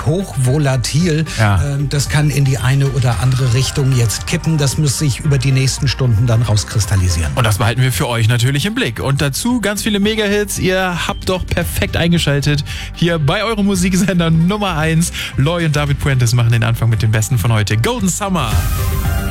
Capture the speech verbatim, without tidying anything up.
ist hochvolatil. Ja. Ähm, das kann in die eine oder andere Richtung jetzt kippen. Das muss sich über die nächsten Stunden dann rauskristallisieren. Und das behalten wir für euch natürlich im Blick. Und dazu ganz viele Mega-Hits. Ihr habt doch perfekt eingeschaltet. Hier bei eurem Musiksender Nummer eins. Loy und David Puentes machen den Anfang mit den Besten von heute. Golden Summer.